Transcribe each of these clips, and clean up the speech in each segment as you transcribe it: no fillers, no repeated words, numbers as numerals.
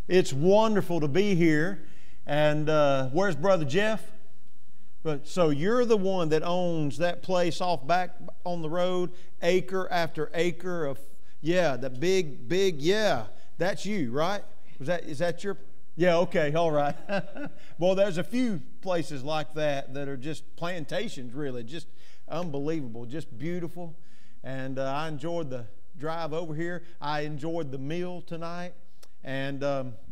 It's wonderful to be here. And where's Brother Jeff? So you're the one that owns that place off back on the road, acre after acre of, the big, that's you, right? Is that your? Yeah, okay, all right. Well, there's a few places like that are just plantations, really, just unbelievable, just beautiful. And I enjoyed the drive over here. I enjoyed the meal tonight. And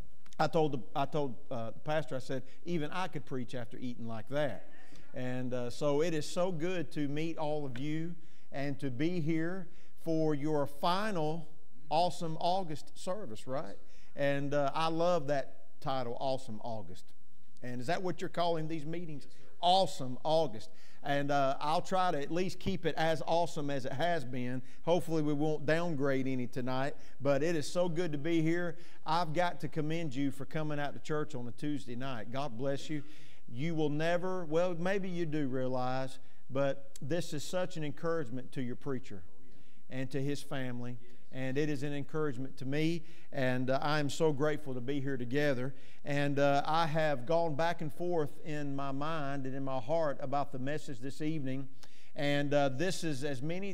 I told the pastor, I said, even I could preach after eating like that. And so it is so good to meet all of you and to be here for your final Awesome August service, right? And I love that title, Awesome August. And is that what you're calling these meetings? Awesome August. And I'll try to at least keep it as awesome as it has been. Hopefully we won't downgrade any tonight. But it is so good to be here. I've got to commend you for coming out to church on a Tuesday night. God bless you. You will never, well, maybe you do realize, but this is such an encouragement to your preacher and to his family. And it is an encouragement to me, and I am so grateful to be here together. And I have gone back and forth in my mind and in my heart about the message this evening. And this is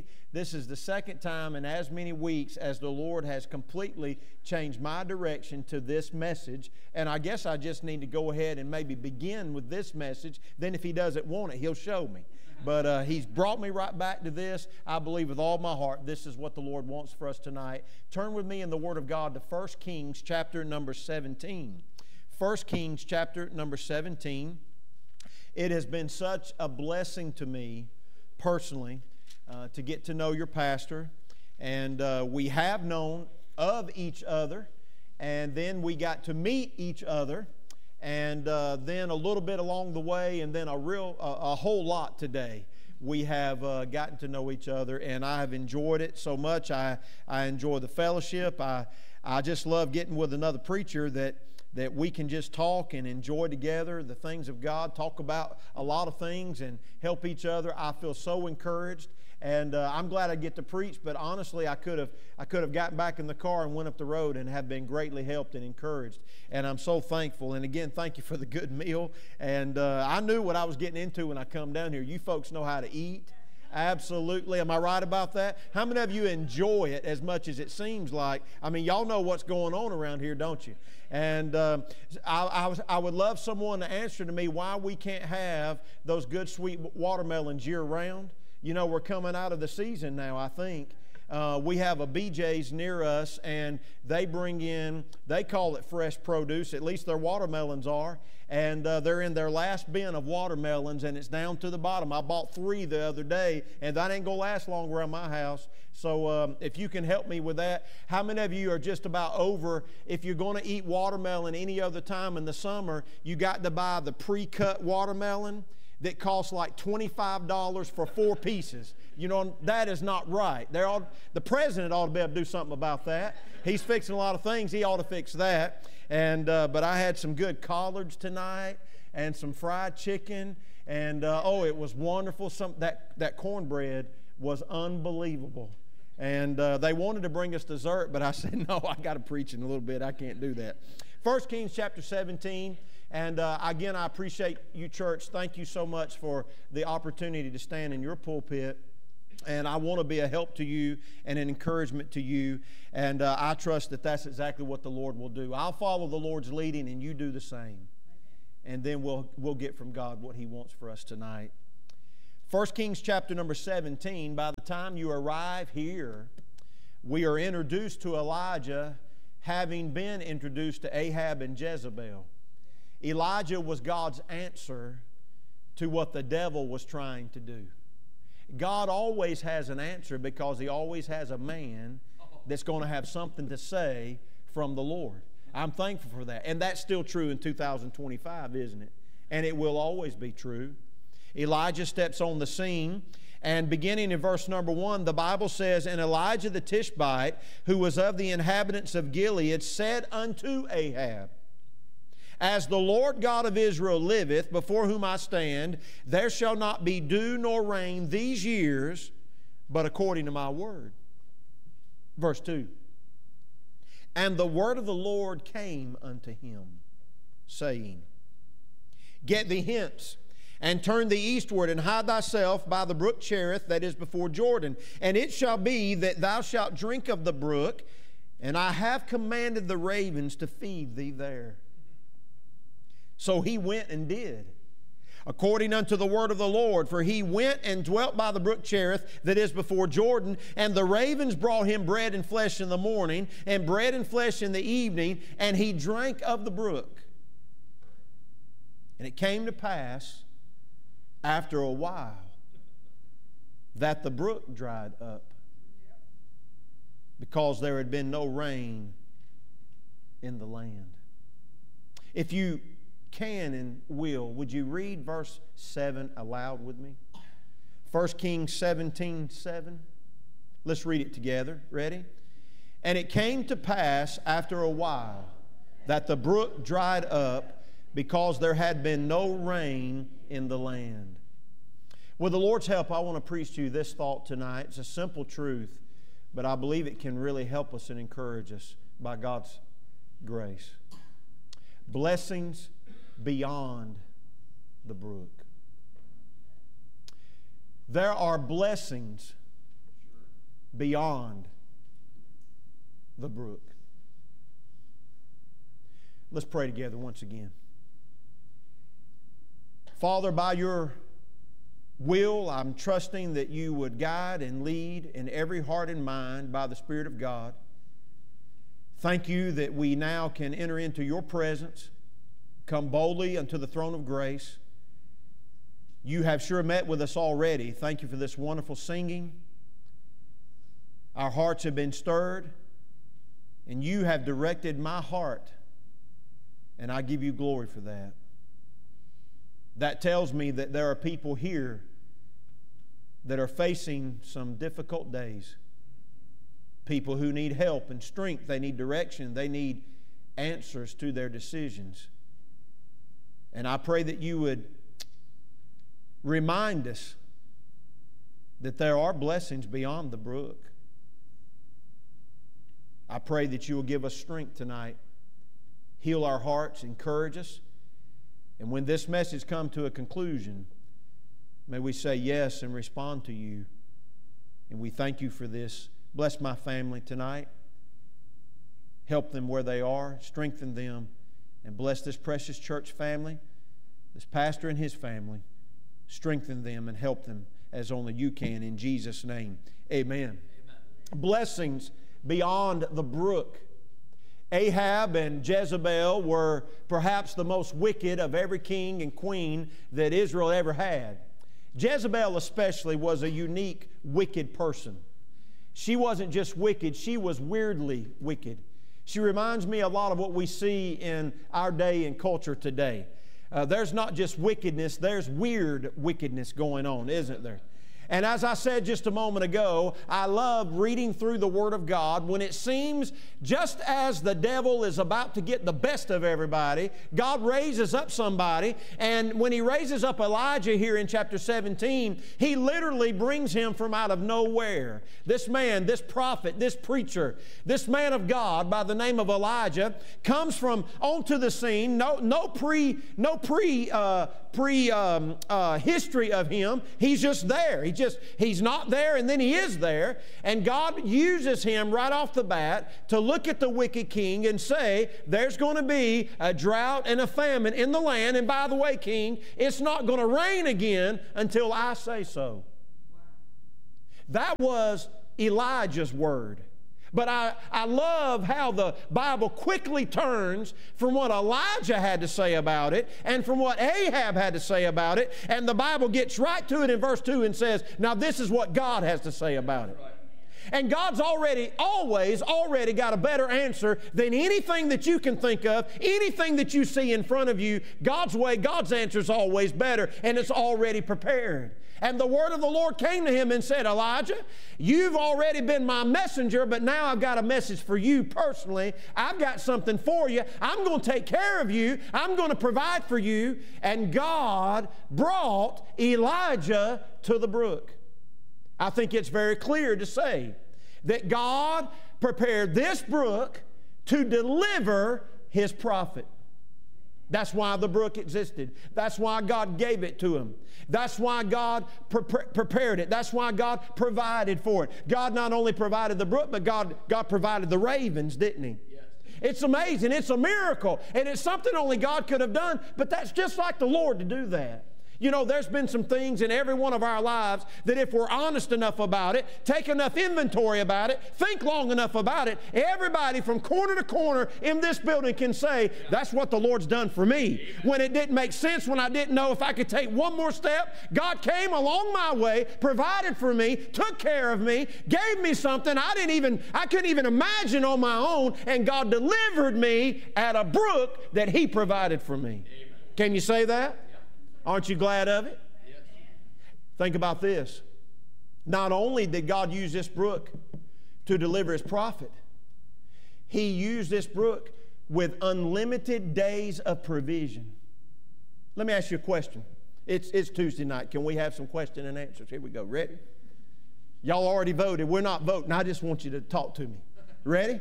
the second time in as many weeks as the Lord has completely changed my direction to this message. And I guess I just need to go ahead and maybe begin with this message. Then if He doesn't want it, He'll show me. But He's brought me right back to this. I believe with all my heart this is what the Lord wants for us tonight. Turn with me in the Word of God to 1 Kings chapter number 17. 1 Kings chapter number 17. It has been such a blessing to me personally to get to know your pastor. And we have known of each other. And then we got to meet each other. And then a little bit along the way, and then a whole lot today. We have gotten to know each other, and I have enjoyed it so much. I enjoy the fellowship. I just love getting with another preacher that we can just talk and enjoy together the things of God, talk about a lot of things and help each other. I feel so encouraged. And I'm glad I get to preach, but honestly, I could have gotten back in the car and went up the road and have been greatly helped and encouraged. And I'm so thankful. And again, thank you for the good meal. And I knew what I was getting into when I come down here. You folks know how to eat. Absolutely. Am I right about that? How many of you enjoy it as much as it seems like? I mean, y'all know what's going on around here, don't you? And I would love someone to answer to me why we can't have those good sweet watermelons year-round. You know, we're coming out of the season now, I think. We have a BJ's near us, and they bring in, they call it fresh produce, at least their watermelons are, and they're in their last bin of watermelons, and it's down to the bottom. I bought 3 the other day, and that ain't going to last long around my house. So if you can help me with that. How many of you are just about over, if you're going to eat watermelon any other time in the summer, you got to buy the pre-cut watermelon that costs like $25 for 4 pieces. You know, that is not right. The president ought to be able to do something about that. He's fixing a lot of things. He ought to fix that. And but I had some good collards tonight and some fried chicken. And it was wonderful. That cornbread was unbelievable. And they wanted to bring us dessert, but I said, no, I got to preach in a little bit. I can't do that. 1 Kings chapter 17. And again, I appreciate you, church. Thank you so much for the opportunity to stand in your pulpit. And I want to be a help to you and an encouragement to you. And I trust that that's exactly what the Lord will do. I'll follow the Lord's leading, and you do the same. And then we'll get from God what He wants for us tonight. 1 Kings chapter number 17, by the time you arrive here, we are introduced to Elijah having been introduced to Ahab and Jezebel. Elijah was God's answer to what the devil was trying to do. God always has an answer because He always has a man that's going to have something to say from the Lord. I'm thankful for that. And that's still true in 2025, isn't it? And it will always be true. Elijah steps on the scene, and beginning in verse number 1, the Bible says, "And Elijah the Tishbite, who was of the inhabitants of Gilead, said unto Ahab, As the Lord God of Israel liveth, before whom I stand, there shall not be dew nor rain these years, but according to my word." Verse 2. And the word of the Lord came unto him, saying, Get thee hence, and turn thee eastward, and hide thyself by the brook Cherith that is before Jordan. And it shall be that thou shalt drink of the brook, and I have commanded the ravens to feed thee there. So he went and did, according unto the word of the Lord. For he went and dwelt by the brook Cherith that is before Jordan, and the ravens brought him bread and flesh in the morning, and bread and flesh in the evening, and he drank of the brook. And it came to pass, after a while, that the brook dried up, because there had been no rain in the land. If you can and will, would you read verse 7 aloud with me? 1 Kings 17:7. Let's read it together. Ready? And it came to pass after a while that the brook dried up, because there had been no rain in the land. With the Lord's help, I want to preach to you this thought tonight. It's a simple truth, but I believe it can really help us and encourage us by God's grace. Blessings beyond the brook. There are blessings beyond the brook. Let's pray together once again. Father, by your will, I'm trusting that you would guide and lead in every heart and mind by the Spirit of God. Thank you that we now can enter into your presence, come boldly unto the throne of grace. You have sure met with us already. Thank you for this wonderful singing. Our hearts have been stirred, and you have directed my heart, and I give you glory for that. That tells me that there are people here that are facing some difficult days. People who need help and strength. They need direction. They need answers to their decisions. And I pray that you would remind us that there are blessings beyond the brook. I pray that you will give us strength tonight, heal our hearts, encourage us. And when this message comes to a conclusion, may we say yes and respond to you. And we thank you for this. Bless my family tonight. Help them where they are. Strengthen them. And bless this precious church family, this pastor and his family. Strengthen them and help them as only you can. In Jesus' name, amen. Blessings beyond the brook. Ahab and Jezebel were perhaps the most wicked of every king and queen that Israel ever had. Jezebel especially was a unique, wicked person. She wasn't just wicked, she was weirdly wicked. She reminds me a lot of what we see in our day and culture today. There's not just wickedness, there's weird wickedness going on, isn't there? And as I said just a moment ago, I love reading through the Word of God when it seems just as the devil is about to get the best of everybody, God raises up somebody. And when He raises up Elijah here in chapter 17, He literally brings him from out of nowhere. This man, this prophet, this preacher, this man of God by the name of Elijah comes from onto the scene. No pre history of him. He's just there. He's not there, and then he is there. And God uses him right off the bat to look at the wicked king and say, there's going to be a drought and a famine in the land. And by the way, king, it's not going to rain again until I say so. Wow. That was Elijah's word. But I love how the Bible quickly turns from what Elijah had to say about it and from what Ahab had to say about it. And the Bible gets right to it in verse 2 and says, now this is what God has to say about it. And God's always got a better answer than anything that you can think of, anything that you see in front of you. God's way, God's answer is always better, and it's already prepared. And the word of the Lord came to him and said, Elijah, you've already been my messenger, but now I've got a message for you personally. I've got something for you. I'm going to take care of you. I'm going to provide for you. And God brought Elijah to the brook. I think it's very clear to say that God prepared this brook to deliver His prophet. That's why the brook existed. That's why God gave it to him. That's why God prepared it. That's why God provided for it. God not only provided the brook, but God provided the ravens, didn't He? Yes. It's amazing. It's a miracle. And it's something only God could have done, but that's just like the Lord to do that. You know, there's been some things in every one of our lives that if we're honest enough about it, take enough inventory about it, think long enough about it, everybody from corner to corner in this building can say, that's what the Lord's done for me. When it didn't make sense, when I didn't know if I could take one more step, God came along my way, provided for me, took care of me, gave me something I couldn't even imagine on my own, and God delivered me at a brook that He provided for me. Amen. Can you say that? Aren't you glad of it? Yes. Think about this. Not only did God use this brook to deliver His prophet, He used this brook with unlimited days of provision. Let me ask you a question. It's Tuesday night. Can we have some question and answers? Here we go. Ready? Y'all already voted. We're not voting. I just want you to talk to me. Ready?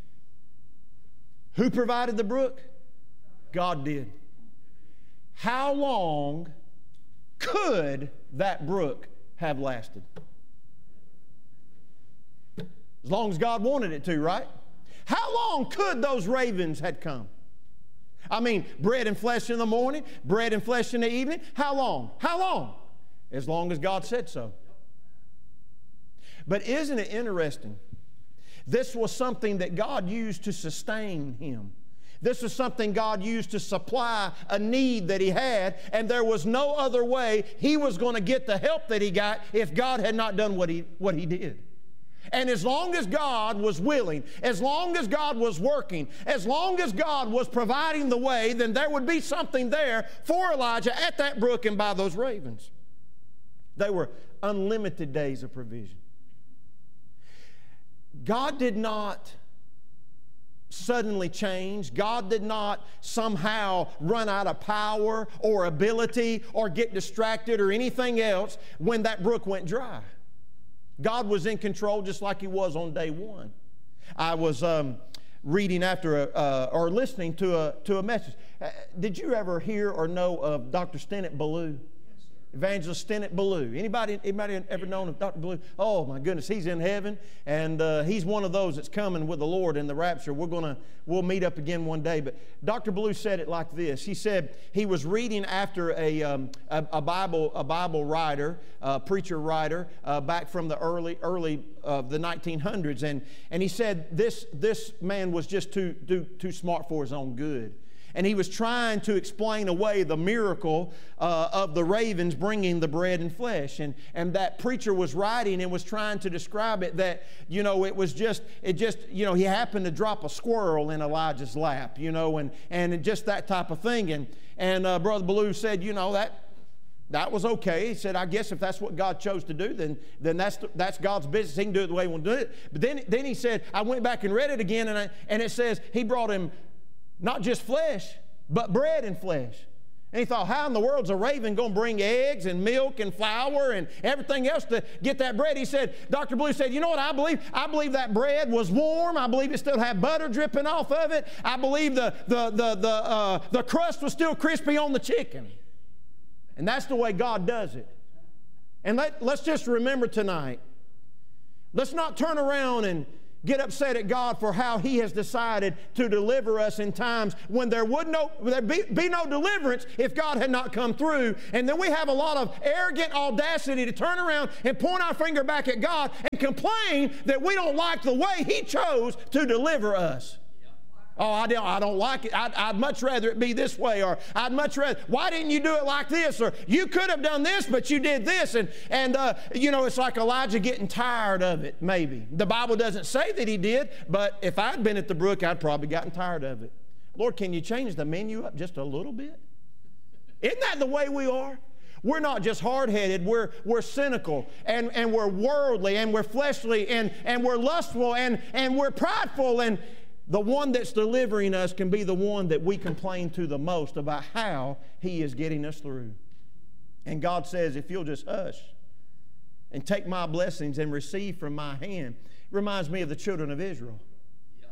Who provided the brook? God did. How long could that brook have lasted? As long as God wanted it to, right? How long could those ravens had come? I mean, bread and flesh in the morning, bread and flesh in the evening. How long? How long? As long as God said so. But isn't it interesting? This was something that God used to sustain him. This is something God used to supply a need that he had, and there was no other way he was going to get the help that he got if God had not done what he did. And as long as God was willing, as long as God was working, as long as God was providing the way, then there would be something there for Elijah at that brook and by those ravens. They were unlimited days of provision. God did not suddenly change. God did not somehow run out of power or ability or get distracted or anything else when that brook went dry. God was in control just like He was on day one. I was reading or listening to a message. Did you ever hear or know of Dr. Stennett Ballou? Evangelist Stennett Ballou. Anybody ever known of Dr. Ballou? Oh my goodness, he's in heaven, and he's one of those that's coming with the Lord in the rapture. We'll meet up again one day. But Dr. Ballou said it like this. He said he was reading after a Bible writer, preacher writer, back from the early of the 1900s, and he said this man was just too smart for his own good. And he was trying to explain away the miracle of the ravens bringing the bread and flesh. And that preacher was writing and was trying to describe it that, he happened to drop a squirrel in Elijah's lap, and just that type of thing. And Brother Ballou said, that was okay. He said, I guess if that's what God chose to do, then that's God's business. He can do it the way He wants to do it. But then he said, I went back and read it again, and it says He brought him not just flesh, but bread and flesh. And he thought, how in the world is a raven going to bring eggs and milk and flour and everything else to get that bread? He said, Dr. Ballou said, you know what I believe? I believe that bread was warm. I believe it still had butter dripping off of it. I believe the crust was still crispy on the chicken. And that's the way God does it. And let's just remember tonight, let's not turn around and get upset at God for how He has decided to deliver us in times when there'd be no deliverance if God had not come through. And then we have a lot of arrogant audacity to turn around and point our finger back at God and complain that we don't like the way He chose to deliver us. Oh, I don't like it. I'd much rather it be this way, or I'd much rather, why didn't you do it like this? Or you could have done this, but you did this. And it's like Elijah getting tired of it, maybe. The Bible doesn't say that he did, but if I'd been at the brook, I'd probably gotten tired of it. Lord, can you change the menu up just a little bit? Isn't that the way we are? We're not just hard-headed, we're cynical, and we're worldly, and we're fleshly, and we're lustful, and we're prideful, and the one that's delivering us can be the one that we complain to the most about how He is getting us through. And God says, if you'll just hush and take my blessings and receive from my hand. It reminds me of the children of Israel.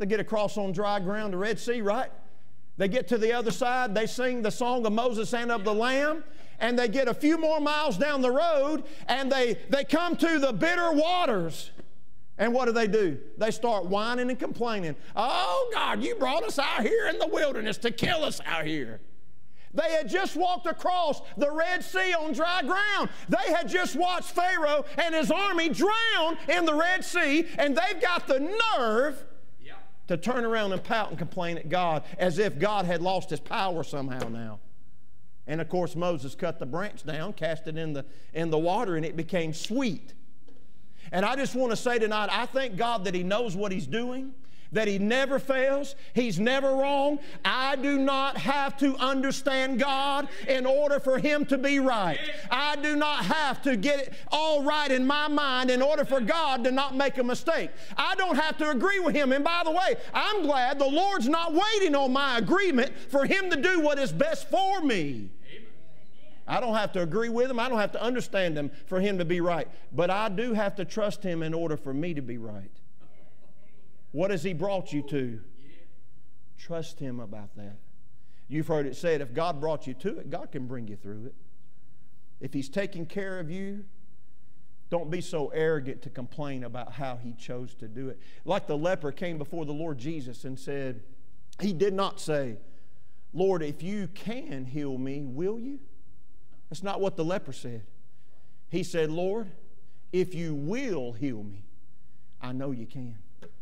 They get across on dry ground, the Red Sea, right? They get to the other side, they sing the song of Moses and of the Lamb, and they get a few more miles down the road, and they come to the bitter waters. And what do? They start whining and complaining. Oh, God, you brought us out here in the wilderness to kill us out here. They had just walked across the Red Sea on dry ground. They had just watched Pharaoh and his army drown in the Red Sea, and they've got the nerve to turn around and pout and complain at God as if God had lost his power somehow now. And of course, Moses cut the branch down, cast it in the water, and it became sweet. And I just want to say tonight, I thank God that he knows what he's doing, that he never fails, he's never wrong. I do not have to understand God in order for him to be right. I do not have to get it all right in my mind in order for God to not make a mistake. I don't have to agree with him. And by the way, I'm glad the Lord's not waiting on my agreement for him to do what is best for me. I don't have to agree with him. I don't have to understand him for him to be right. But I do have to trust him in order for me to be right. What has he brought you to? Trust him about that. You've heard it said, if God brought you to it, God can bring you through it. If he's taking care of you, don't be so arrogant to complain about how he chose to do it. Like the leper came before the Lord Jesus and said, he did not say, Lord, if you can heal me, will you? That's not what the leper said. He said, Lord, if you will heal me, I know you can.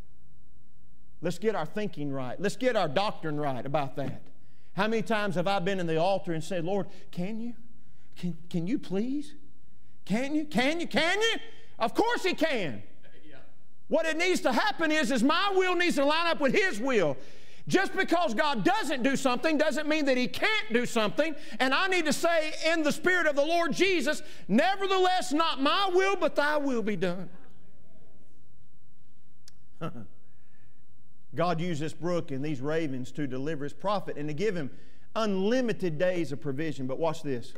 Let's get our thinking right. Let's get our doctrine right about that. How many times have I been in the altar and said, Lord, can you? Can you please? Can you? Can you? Can you? Of course he can. Yeah. What it needs to happen is my will needs to line up with his will. Just because God doesn't do something doesn't mean that he can't do something. And I need to say in the Spirit of the Lord Jesus, nevertheless, not my will, but thy will be done. God used this brook and these ravens to deliver his prophet and to give him unlimited days of provision. But watch this.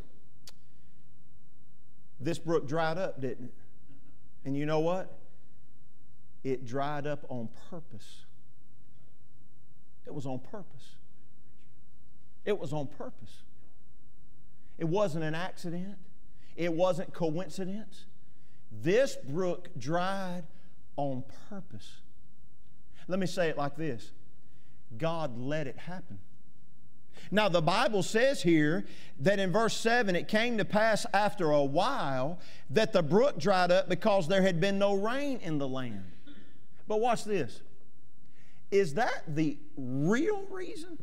This brook dried up, didn't it? And you know what? It dried up on purpose. It was on purpose. It was on purpose. It wasn't an accident. It wasn't coincidence. This brook dried on purpose. Let me say it like this. God let it happen. Now the Bible says here that in verse 7, it came to pass after a while that the brook dried up because there had been no rain in the land. But watch this. Is that the real reason?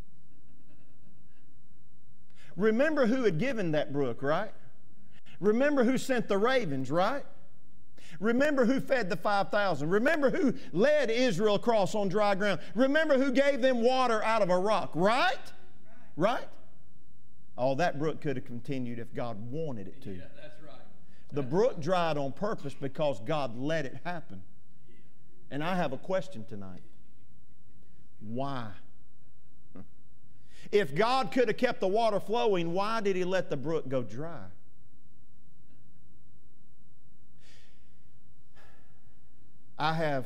Remember who had given that brook, right? Remember who sent the ravens, right? Remember who fed the 5,000. Remember who led Israel across on dry ground. Remember who gave them water out of a rock, right? Right? Oh, that brook could have continued if God wanted it to. Yeah, that's right. The brook dried on purpose because God let it happen. And I have a question tonight. Why? If God could have kept the water flowing, why did he let the brook go dry? I have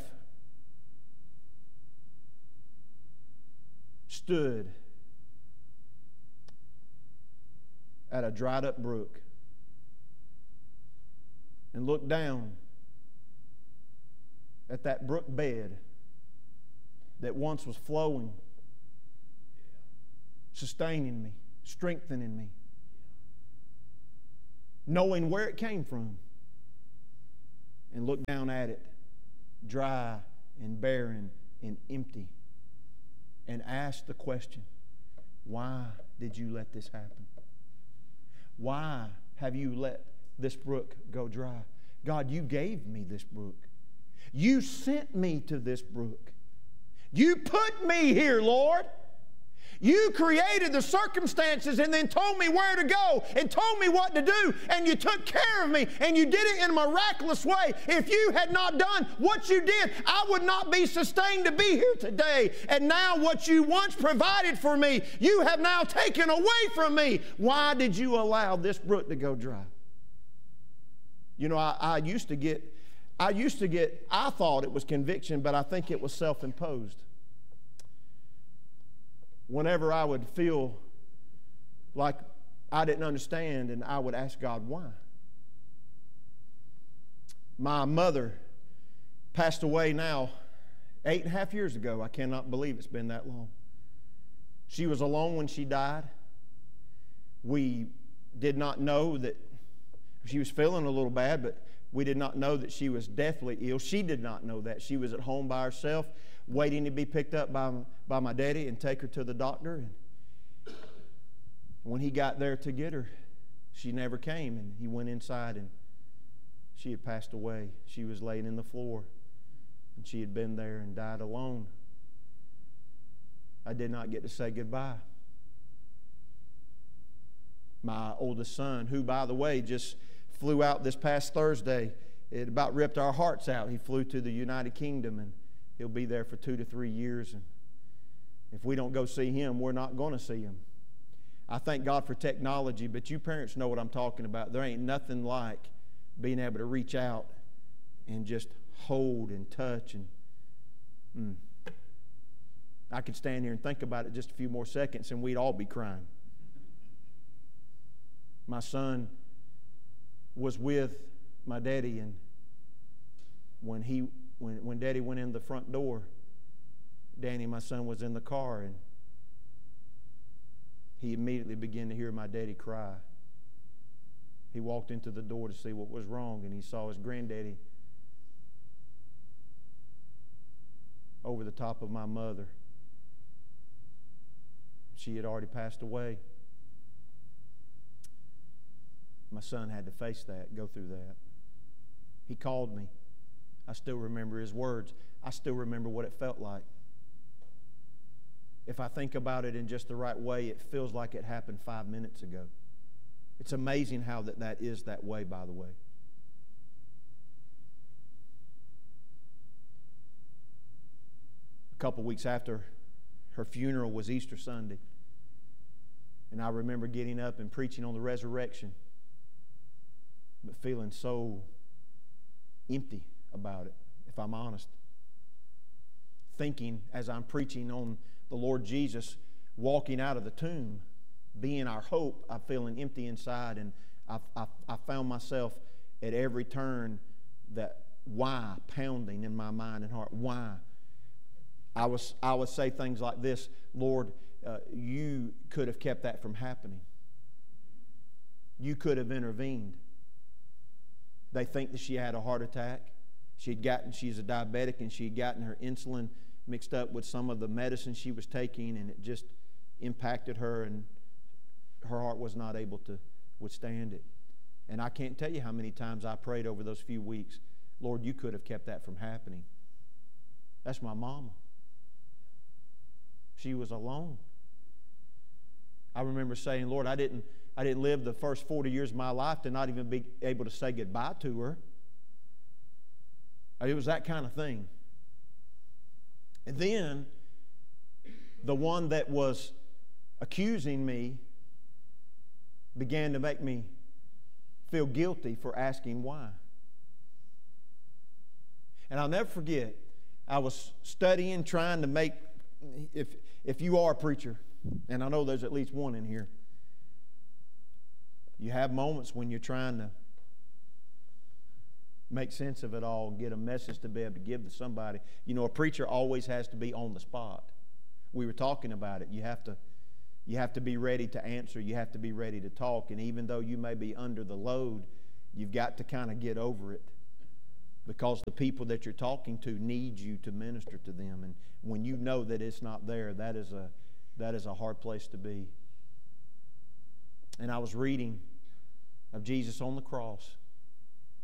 stood at a dried up brook and looked down at that brook bed that once was flowing, sustaining me, strengthening me, knowing where it came from, and looked down at it, dry and barren and empty, and asked the question, why did you let this happen? Why have you let this brook go dry? God, you gave me this brook. You sent me to this brook. You put me here, Lord. You created the circumstances and then told me where to go and told me what to do, and you took care of me and you did it in a miraculous way. If you had not done what you did, I would not be sustained to be here today. And now what you once provided for me, you have now taken away from me. Why did you allow this brook to go dry? You know, I used to get I thought it was conviction, but I think it was self-imposed. Whenever I would feel like I didn't understand, and I would ask God why. My mother passed away now 8.5 years ago. I cannot believe it's been that long. She was alone when she died. We did not know that she was feeling a little bad, but we did not know that she was deathly ill. She did not know that. She was at home by herself, waiting to be picked up by my daddy and take her to the doctor. And when he got there to get her, she never came, and he went inside, and she had passed away. She was laying in the floor, and she had been there and died alone. I did not get to say goodbye. My oldest son, who, by the way, just flew out this past Thursday, it about ripped our hearts out. He flew to the United Kingdom, and he'll be there for 2 to 3 years. And if we don't go see him, we're not going to see him. I thank God for technology, but you parents know what I'm talking about. There ain't nothing like being able to reach out and just hold and touch. And I could stand here and think about it just a few more seconds, and we'd all be crying. My son was with my daddy, and when Daddy went in the front door, Danny, my son, was in the car, and he immediately began to hear my daddy cry. He walked into the door to see what was wrong, and he saw his granddaddy over the top of my mother. She had already passed away. My son had to face that, go through that. He called me. I still remember his words. I still remember what it felt like. If I think about it in just the right way, it feels like it happened 5 minutes ago. It's amazing how that is that way, by the way. A couple weeks after her funeral was Easter Sunday. And I remember getting up and preaching on the resurrection, but feeling so empty about it, if I'm honest. Thinking as I'm preaching on the Lord Jesus walking out of the tomb, being our hope, I'm feeling empty inside, and I found myself at every turn that why pounding in my mind and heart. Why? I would say things like this: Lord, you could have kept that from happening. You could have intervened. They think that she had a heart attack. She's a diabetic, and she had gotten her insulin mixed up with some of the medicine she was taking, and it just impacted her, and her heart was not able to withstand it. And I can't tell you how many times I prayed over those few weeks, Lord, you could have kept that from happening. That's my mama. She was alone. I remember saying, Lord, I didn't live the first 40 years of my life to not even be able to say goodbye to her. It was that kind of thing. And then the one that was accusing me began to make me feel guilty for asking why. And I'll never forget, I was studying, trying to make, if you are a preacher, and I know there's at least one in here, you have moments when you're trying to make sense of it all and get a message to be able to give to somebody. You know, a preacher always has to be on the spot. We were talking about it. You have to be ready to answer. You have to be ready to talk. And even though you may be under the load, you've got to kind of get over it, because the people that you're talking to need you to minister to them. And when you know that it's not there, that is a hard place to be. And I was reading of Jesus on the cross.